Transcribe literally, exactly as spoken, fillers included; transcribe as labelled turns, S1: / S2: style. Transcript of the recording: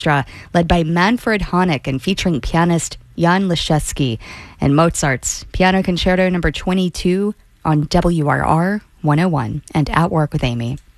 S1: orchestra led by Manfred Honeck and featuring pianist Jan Leszewski, and Mozart's Piano Concerto number twenty-two on W R R one oh one and At Work with Amy.